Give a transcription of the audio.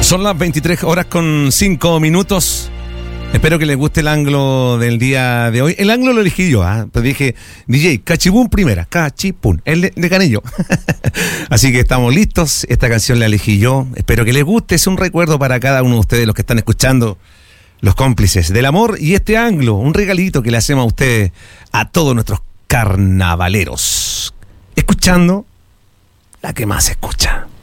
Son las 23 horas con 5 minutos. Espero que les guste el anglo del día de hoy. El anglo lo elegí yo, pues dije, DJ, cachipún primera, cachipún, el de Canillo. Así que estamos listos, esta canción la elegí yo. Espero que les guste, es un recuerdo para cada uno de ustedes, los que están escuchando, los cómplices del amor. Y este anglo, un regalito que le hacemos a ustedes, a todos nuestros carnavaleros. Escuchando la que más se escucha.